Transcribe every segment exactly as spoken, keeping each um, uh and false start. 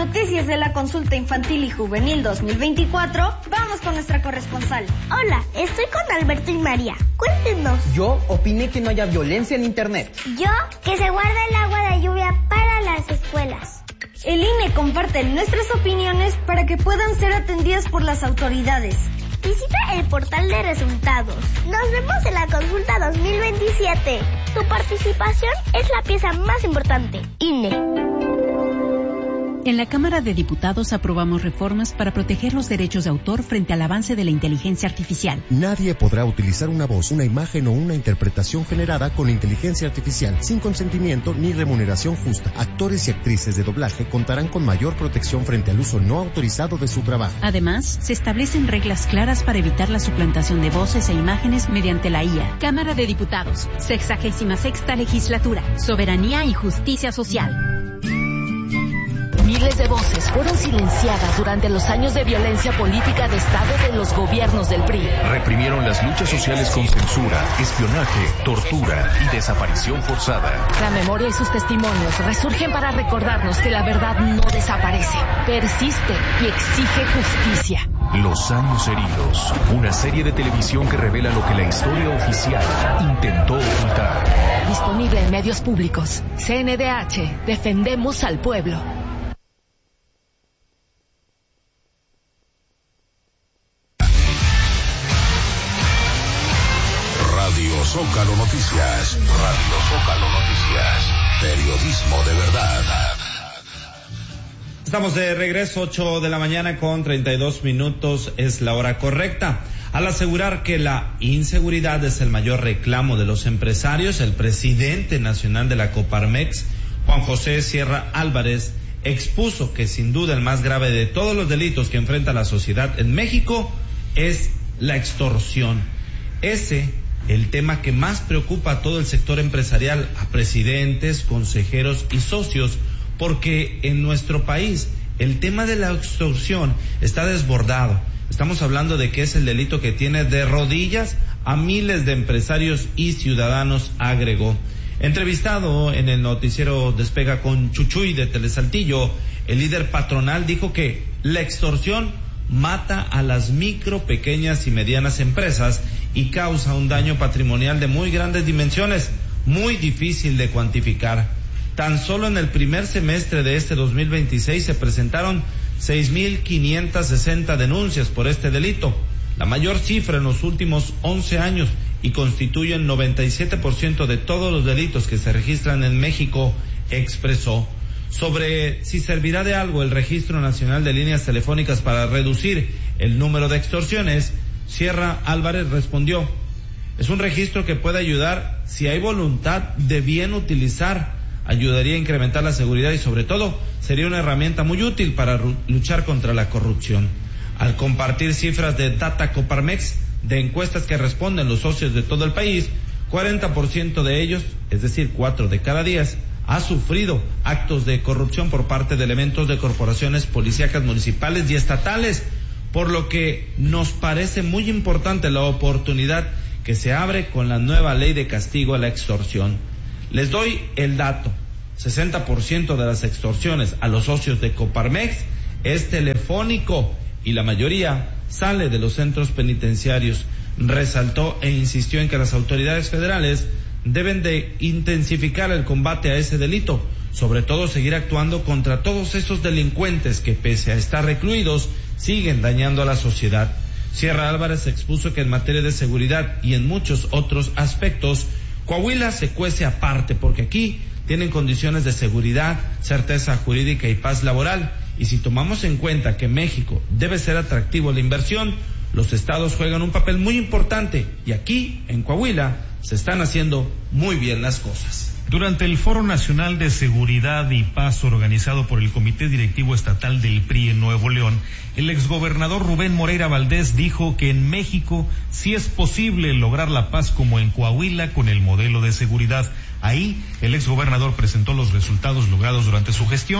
noticias de la consulta infantil y juvenil dos mil veinticuatro, vamos con nuestra corresponsal. Hola, estoy con Alberto y María. Cuéntenos. Yo opiné que no haya violencia en internet. Yo, que se guarde el agua de lluvia para las escuelas. El I N E comparte nuestras opiniones para que puedan ser atendidas por las autoridades. Visita el portal de resultados. Nos vemos en la consulta dos mil veintisiete. Tu participación es la pieza más importante. I N E. En la Cámara de Diputados aprobamos reformas para proteger los derechos de autor frente al avance de la inteligencia artificial. Nadie podrá utilizar una voz, una imagen o una interpretación generada con inteligencia artificial sin consentimiento ni remuneración justa. Actores y actrices de doblaje contarán con mayor protección frente al uso no autorizado de su trabajo. Además, se establecen reglas claras para evitar la suplantación de voces e imágenes mediante la I A. Cámara de Diputados, sexagésima sexta legislatura, soberanía y justicia social. Miles de voces fueron silenciadas durante los años de violencia política de Estado de los gobiernos del P R I. Reprimieron las luchas sociales con censura, espionaje, tortura y desaparición forzada. La memoria y sus testimonios resurgen para recordarnos que la verdad no desaparece, persiste y exige justicia. Los años heridos, una serie de televisión que revela lo que la historia oficial intentó ocultar. Disponible en medios públicos. C N D H, defendemos al pueblo. Zócalo Noticias, Radio Zócalo Noticias, periodismo de verdad. Estamos de regreso, ocho de la mañana con treinta y dos minutos, es la hora correcta. Al asegurar que la inseguridad es el mayor reclamo de los empresarios, el presidente nacional de la Coparmex, Juan José Sierra Álvarez, expuso que sin duda el más grave de todos los delitos que enfrenta la sociedad en México es la extorsión. Ese el tema que más preocupa a todo el sector empresarial, a presidentes, consejeros y socios, porque en nuestro país el tema de la extorsión está desbordado. Estamos hablando de que es el delito que tiene de rodillas a miles de empresarios y ciudadanos, agregó. Entrevistado en el noticiero Despega con Chuchuy de Telesaltillo, el líder patronal dijo que la extorsión mata a las micro, pequeñas y medianas empresas y causa un daño patrimonial de muy grandes dimensiones, muy difícil de cuantificar. Tan solo en el primer semestre de este dos mil veintiséis se presentaron seis mil quinientas sesenta denuncias por este delito, la mayor cifra en los últimos once años, y constituyen noventa y siete por ciento de todos los delitos que se registran en México, expresó. Sobre si servirá de algo el Registro Nacional de Líneas Telefónicas para reducir el número de extorsiones, Sierra Álvarez respondió: es un registro que puede ayudar si hay voluntad de bien utilizar, ayudaría a incrementar la seguridad y sobre todo sería una herramienta muy útil para luchar contra la corrupción. Al compartir cifras de Data Coparmex, de encuestas que responden los socios de todo el país, cuarenta por ciento de ellos, es decir, cuatro de cada diez, ha sufrido actos de corrupción por parte de elementos de corporaciones policíacas municipales y estatales, por lo que nos parece muy importante la oportunidad que se abre con la nueva ley de castigo a la extorsión. Les doy el dato: sesenta por ciento de las extorsiones a los socios de Coparmex es telefónico y la mayoría sale de los centros penitenciarios. Resaltó e insistió en que las autoridades federales deben de intensificar el combate a ese delito, sobre todo seguir actuando contra todos esos delincuentes que, pese a estar recluidos, siguen dañando a la sociedad. Sierra Álvarez expuso que en materia de seguridad y en muchos otros aspectos, Coahuila se cuece aparte, porque aquí tienen condiciones de seguridad, certeza jurídica y paz laboral, y si tomamos en cuenta que México debe ser atractivo a la inversión, los estados juegan un papel muy importante, y aquí, en Coahuila, se están haciendo muy bien las cosas. Durante el Foro Nacional de Seguridad y Paz organizado por el Comité Directivo Estatal del P R I en Nuevo León, el exgobernador Rubén Moreira Valdés dijo que en México sí es posible lograr la paz como en Coahuila con el modelo de seguridad. Ahí, el exgobernador presentó los resultados logrados durante su gestión.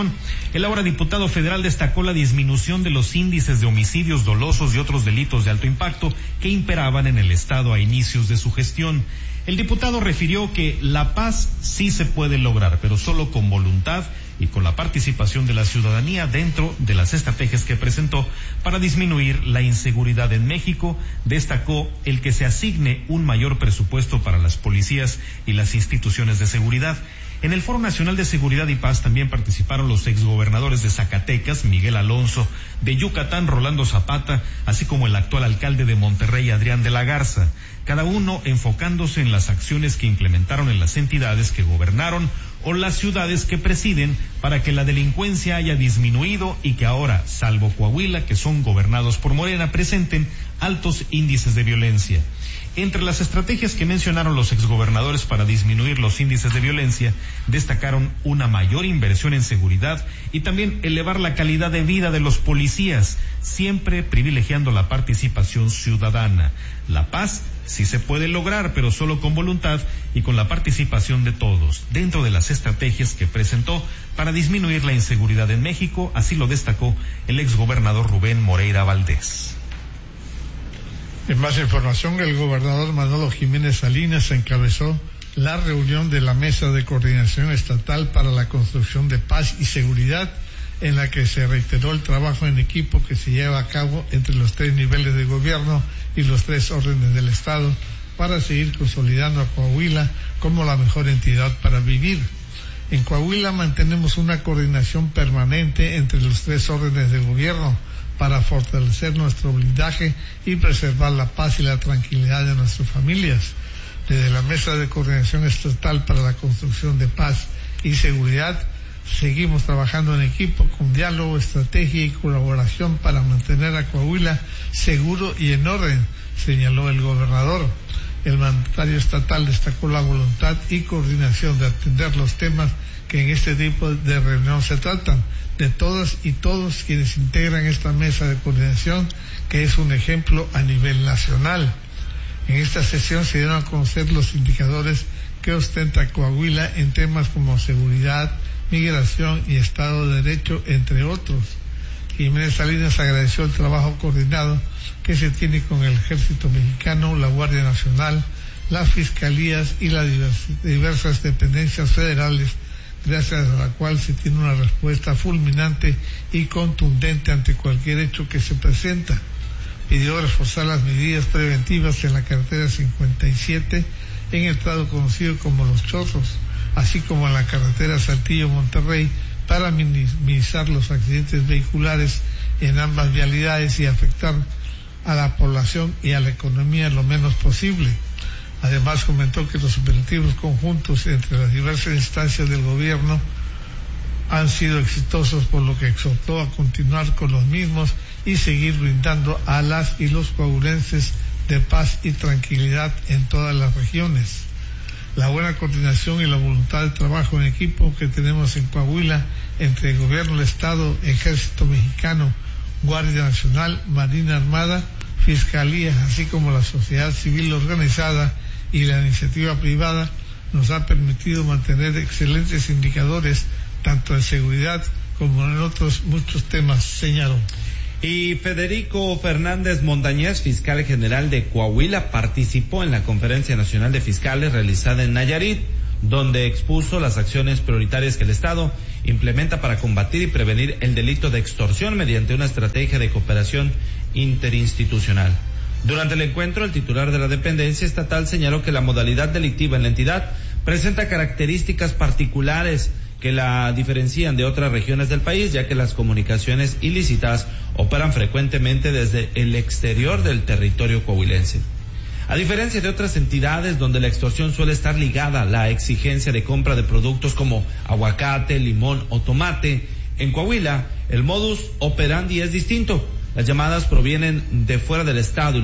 El ahora diputado federal destacó la disminución de los índices de homicidios dolosos y otros delitos de alto impacto que imperaban en el estado a inicios de su gestión. El diputado refirió que la paz sí se puede lograr, pero solo con voluntad y con la participación de la ciudadanía dentro de las estrategias que presentó para disminuir la inseguridad en México. Destacó el que se asigne un mayor presupuesto para las policías y las instituciones de seguridad. En el Foro Nacional de Seguridad y Paz también participaron los exgobernadores de Zacatecas, Miguel Alonso, de Yucatán, Rolando Zapata, así como el actual alcalde de Monterrey, Adrián de la Garza, cada uno enfocándose en las acciones que implementaron en las entidades que gobernaron o las ciudades que presiden para que la delincuencia haya disminuido y que ahora, salvo Coahuila, que son gobernados por Morena, presenten altos índices de violencia. Entre las estrategias que mencionaron los exgobernadores para disminuir los índices de violencia, destacaron una mayor inversión en seguridad y también elevar la calidad de vida de los policías, siempre privilegiando la participación ciudadana. La paz sí se puede lograr, pero solo con voluntad y con la participación de todos, dentro de las estrategias que presentó para disminuir la inseguridad en México, así lo destacó el exgobernador Rubén Moreira Valdés. En más información, el gobernador Manolo Jiménez Salinas encabezó la reunión de la Mesa de Coordinación Estatal para la Construcción de Paz y Seguridad, en la que se reiteró el trabajo en equipo que se lleva a cabo entre los tres niveles de gobierno y los tres órdenes del Estado para seguir consolidando a Coahuila como la mejor entidad para vivir. En Coahuila mantenemos una coordinación permanente entre los tres órdenes de gobierno para fortalecer nuestro blindaje y preservar la paz y la tranquilidad de nuestras familias. Desde la Mesa de Coordinación Estatal para la Construcción de Paz y Seguridad, seguimos trabajando en equipo con diálogo, estrategia y colaboración para mantener a Coahuila seguro y en orden, señaló el gobernador. El mandatario estatal destacó la voluntad y coordinación de atender los temas que en este tipo de reunión se tratan, de todas y todos quienes integran esta mesa de coordinación, que es un ejemplo a nivel nacional. En esta sesión se dieron a conocer los indicadores que ostenta Coahuila en temas como seguridad, migración y Estado de Derecho, entre otros. Jiménez Salinas agradeció el trabajo coordinado que se tiene con el Ejército Mexicano, la Guardia Nacional, las Fiscalías y las diversas dependencias federales, gracias a la cual se tiene una respuesta fulminante y contundente ante cualquier hecho que se presenta. Pidió reforzar las medidas preventivas en la carretera cincuenta y siete, en el tramo conocido como Los Chorros, así como en la carretera Saltillo-Monterrey, para minimizar los accidentes vehiculares en ambas vialidades y afectar a la población y a la economía lo menos posible. Además, comentó que los operativos conjuntos entre las diversas instancias del gobierno han sido exitosos, por lo que exhortó a continuar con los mismos y seguir brindando a las y los coahuilenses de paz y tranquilidad en todas las regiones. La buena coordinación y la voluntad de trabajo en equipo que tenemos en Coahuila entre el gobierno del Estado, Ejército Mexicano, Guardia Nacional, Marina Armada, Fiscalía, así como la sociedad civil organizada y la iniciativa privada, nos ha permitido mantener excelentes indicadores tanto en seguridad como en otros muchos temas, señaló. Y Federico Fernández Montañez, fiscal general de Coahuila, participó en la Conferencia Nacional de Fiscales realizada en Nayarit, donde expuso las acciones prioritarias que el Estado implementa para combatir y prevenir el delito de extorsión mediante una estrategia de cooperación interinstitucional. Durante el encuentro, el titular de la dependencia estatal señaló que la modalidad delictiva en la entidad presenta características particulares que la diferencian de otras regiones del país, ya que las comunicaciones ilícitas operan frecuentemente desde el exterior del territorio coahuilense. A diferencia de otras entidades donde la extorsión suele estar ligada a la exigencia de compra de productos como aguacate, limón o tomate, en Coahuila el modus operandi es distinto. Las llamadas provienen de fuera del estado y